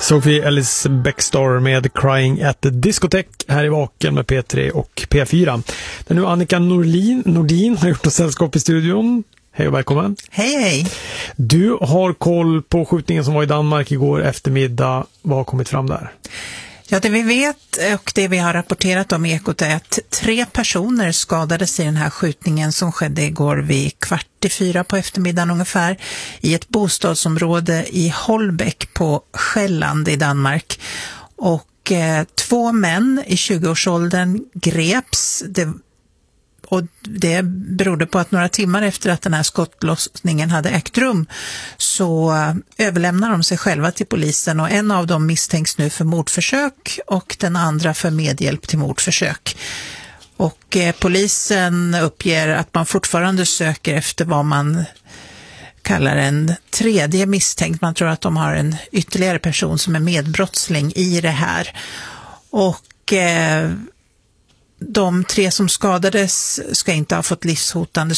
Sophie Ellis Bextor med Crying at the Discotheque här i Vaken med P3 och P4. Det är nu Annika Nordin har gjort ett sällskap i studion. Hej och välkommen. Hej, hej. Du har koll på skjutningen som var i Danmark igår eftermiddag. Vad har kommit fram där? Ja, det vi vet och det vi har rapporterat om i Ekot är att 3 personer skadades i den här skjutningen som skedde igår vid 3:15 på eftermiddagen ungefär i ett bostadsområde i Holbæk på Själland i Danmark. Och 2 män i 20-årsåldern greps. Det berodde på att några timmar efter att den här skottlossningen hade ägt rum så överlämnar de sig själva till polisen, och en av dem misstänks nu för mordförsök och den andra för medhjälp till mordförsök. Och polisen uppger att man fortfarande söker efter vad man kallar en tredje misstänkt. Man tror att de har en ytterligare person som är medbrottsling i det här. Och de 3 som skadades ska inte ha fått livshotande